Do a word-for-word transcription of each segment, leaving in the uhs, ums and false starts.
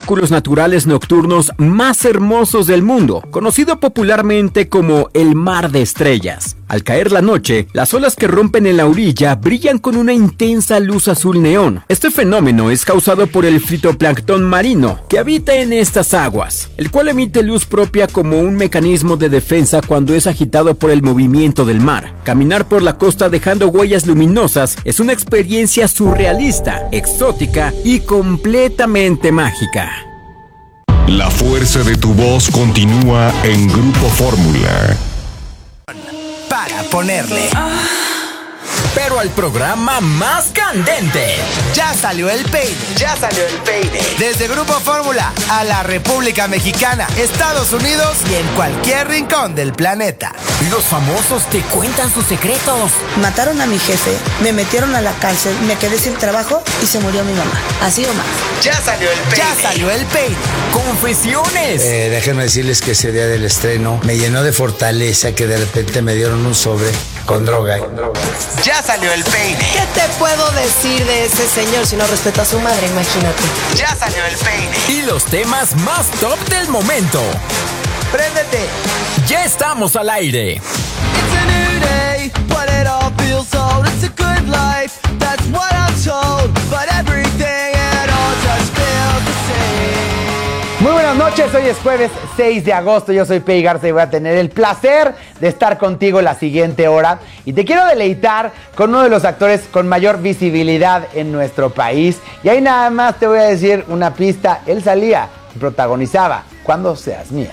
espectáculos naturales nocturnos más hermosos del mundo, conocido popularmente como el Mar de Estrellas. Al caer la noche, las olas que rompen en la orilla brillan con una intensa luz azul neón. Este fenómeno es causado por el fitoplancton marino que habita en estas aguas, el cual emite luz propia como un mecanismo de defensa cuando es agitado por el movimiento del mar. Caminar por la costa dejando huellas luminosas es una experiencia surrealista, exótica y completamente mágica. La fuerza de tu voz continúa en Grupo Fórmula. Para ponerle pero al programa más candente. Ya salió el peine. Ya salió el peine. Desde Grupo Fórmula a la República Mexicana, Estados Unidos y en cualquier rincón del planeta. Los famosos te cuentan sus secretos. Mataron a mi jefe, me metieron a la cárcel, me quedé sin trabajo y se murió mi mamá. Así o más. Ya salió el peine. Ya salió el peine. Confesiones. Eh, déjenme decirles que ese día del estreno me llenó de fortaleza que de repente me dieron un sobre con droga. Con droga. Ya salió el peine. ¿Qué te puedo decir de ese señor si no respeta a su madre? Imagínate. Ya salió el peine. Y los temas más top del momento. ¡Préndete! Ya estamos al aire. It's a new day, but it all feels old. It's a good life, that's what I'm told. But everything and all just feels the same. Muy buenas noches, hoy es jueves seis de agosto, yo soy Pei Garza y voy a tener el placer de estar contigo la siguiente hora y te quiero deleitar con uno de los actores con mayor visibilidad en nuestro país y ahí nada más te voy a decir una pista, él salía y protagonizaba Cuando Seas Mía.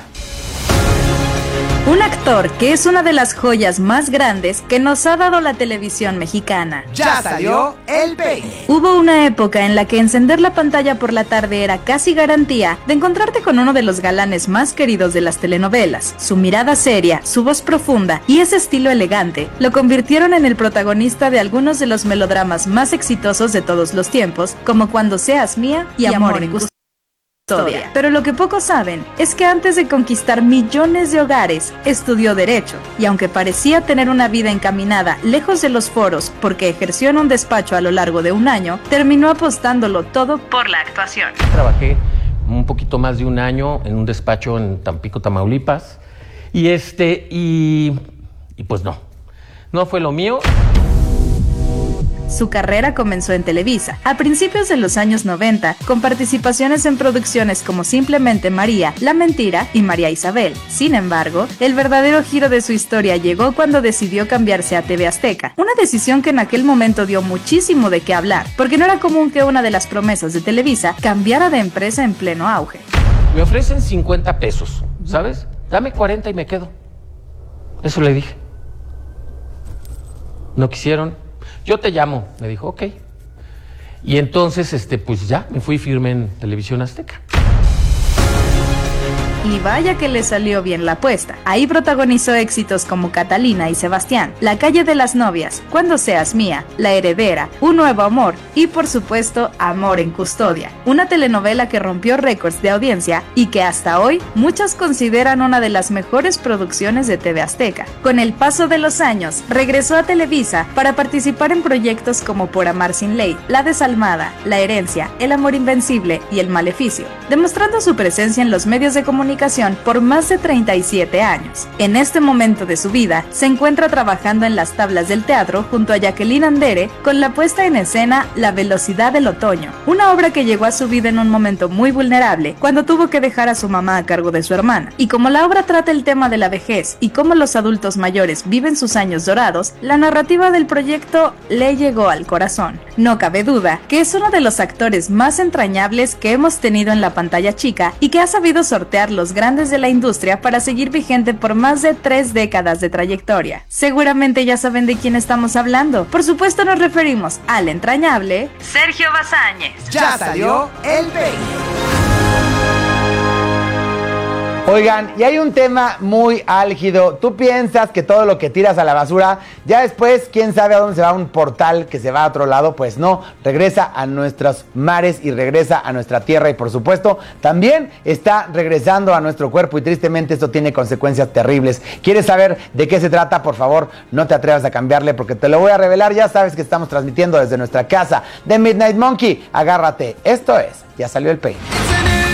Un actor que es una de las joyas más grandes que nos ha dado la televisión mexicana. Ya salió el peine. Hubo una época en la que encender la pantalla por la tarde era casi garantía de encontrarte con uno de los galanes más queridos de las telenovelas. Su mirada seria, su voz profunda y ese estilo elegante lo convirtieron en el protagonista de algunos de los melodramas más exitosos de todos los tiempos, como Cuando Seas Mía y, y Amor, Amor en Custodia. Pero lo que pocos saben es que antes de conquistar millones de hogares, estudió Derecho, y aunque parecía tener una vida encaminada lejos de los foros porque ejerció en un despacho a lo largo de un año, terminó apostándolo todo por la actuación. Trabajé un poquito más de un año en un despacho en Tampico, Tamaulipas, y este, y, y pues no, no fue lo mío. Su carrera comenzó en Televisa, a principios de los años noventa, con participaciones en producciones como Simplemente María, La Mentira y María Isabel. Sin embargo, el verdadero giro de su historia llegó cuando decidió cambiarse a T V Azteca, una decisión que en aquel momento dio muchísimo de qué hablar, porque no era común que una de las promesas de Televisa cambiara de empresa en pleno auge. Me ofrecen cincuenta pesos, ¿sabes? Dame cuarenta y me quedo. Eso le dije. No quisieron. Yo te llamo, me dijo, ok. Y entonces, este, pues ya, me fui firme en Televisión Azteca. Y vaya que le salió bien la apuesta. Ahí protagonizó éxitos como Catalina y Sebastián, La Calle de las Novias, Cuando Seas Mía, La Heredera, Un Nuevo Amor y por supuesto Amor en Custodia, una telenovela que rompió récords de audiencia y que hasta hoy muchos consideran una de las mejores producciones de T V Azteca. Con el paso de los años, regresó a Televisa para participar en proyectos como Por Amar Sin Ley, La Desalmada, La Herencia, El Amor Invencible y El Maleficio, demostrando su presencia en los medios de comunicación por más de treinta y siete años. En este momento de su vida, se encuentra trabajando en las tablas del teatro junto a Jacqueline Andere con la puesta en escena La Velocidad del Otoño, una obra que llegó a su vida en un momento muy vulnerable cuando tuvo que dejar a su mamá a cargo de su hermana. Y como la obra trata el tema de la vejez y cómo los adultos mayores viven sus años dorados, la narrativa del proyecto le llegó al corazón. No cabe duda que es uno de los actores más entrañables que hemos tenido en la pantalla chica y que ha sabido sortear los grandes de la industria para seguir vigente por más de tres décadas de trayectoria. Seguramente ya saben de quién estamos hablando. Por supuesto nos referimos al entrañable Sergio Bazáñez. Ya salió el peine. Oigan, y hay un tema muy álgido. Tú piensas que todo lo que tiras a la basura, ya después, quién sabe a dónde se va, un portal que se va a otro lado. Pues no, regresa a nuestros mares y regresa a nuestra tierra y por supuesto también está regresando a nuestro cuerpo y tristemente esto tiene consecuencias terribles. ¿Quieres saber de qué se trata? Por favor, no te atrevas a cambiarle porque te lo voy a revelar. Ya sabes que estamos transmitiendo desde nuestra casa de Midnight Monkey. Agárrate, esto es Ya Salió el Peine.